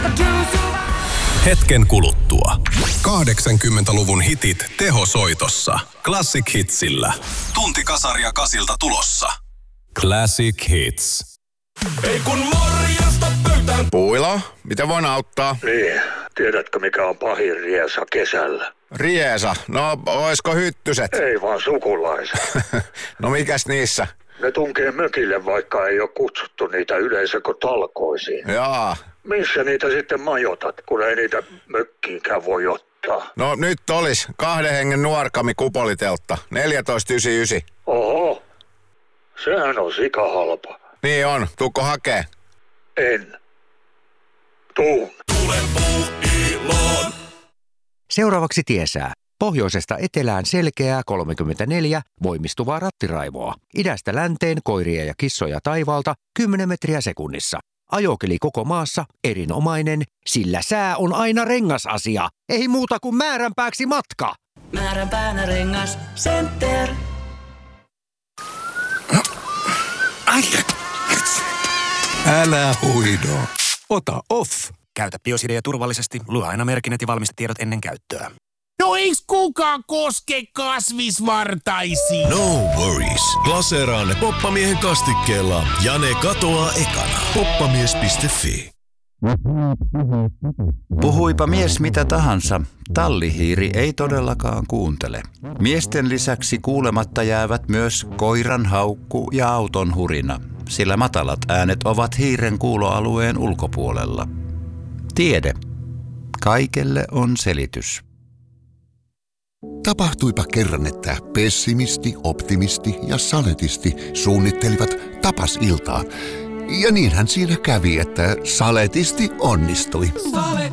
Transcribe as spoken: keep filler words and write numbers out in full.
Hetken kuluttua. kahdeksankymmentäluvun hitit tehosoitossa. Classic Hitsillä. Tunti kasaria kasilta tulossa. Classic Hits. Ei kun morjesta pöytään. Puila, mitä voin auttaa? Niin, tiedätkö mikä on pahin riesa kesällä? Riesa? No, oisko hyttyset? Ei vaan sukulaiset. No mikäs niissä? Ne tunkee mökille, vaikka ei ole kutsuttu niitä yleisöko talkoisiin. Jaa. Missä niitä sitten majoitat, kun ei niitä mökkiinkään voi ottaa? No nyt olis kahden hengen nuorkami kupoliteltta. neljätoista yhdeksänkymmentäyhdeksän. Oho, sehän on sikahalpa. Niin on. Tuukko hakee? En. Tuun. Tule Puuiloon. Seuraavaksi tiesää. Pohjoisesta etelään selkeää kolmekymmentäneljä, voimistuvaa rattiraivoa. Idästä länteen koiria ja kissoja taivaalta kymmenen metriä sekunnissa. Ajokeli koko maassa erinomainen, sillä sää on aina rengasasia. Ei muuta kuin määränpääksi matka. Määränpäänä rengas Center. Älä huido. Ota off. Käytä Biosidea turvallisesti. Lue aina merkinnät ja valmistetiedot ennen käyttöä. No eiks kukaan koske kasvisvartaisiin? No worries. Glaseeraa ne Poppamiehen kastikkeella ja ne katoaa ekana. Poppamies piste fi. Puhuipa mies mitä tahansa, tallihiiri ei todellakaan kuuntele. Miesten lisäksi kuulematta jäävät myös koiran haukku ja auton hurina, sillä matalat äänet ovat hiiren kuuloalueen ulkopuolella. Tiede. Kaikelle on selitys. Tapahtuipa kerran, että pessimisti, optimisti ja saletisti suunnittelivat tapasiltaa. Ja niinhän siinä kävi, että saletisti onnistui.